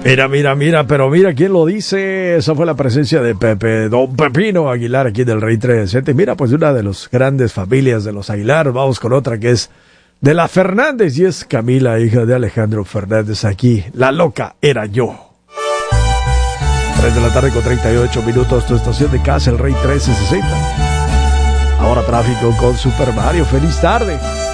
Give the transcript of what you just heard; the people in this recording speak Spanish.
Mira, pero mira quién lo dice. Esa fue la presencia de Pepe, don Pepino Aguilar, aquí del Rey 37. Mira, pues una de las grandes familias de los Aguilar. Vamos con otra que es de la Fernández y es Camila, hija de Alejandro Fernández. Aquí, la loca era yo. 3 de la tarde con 38 minutos, tu estación de casa, el Rey 1360. Ahora tráfico con Super Mario. Feliz tarde.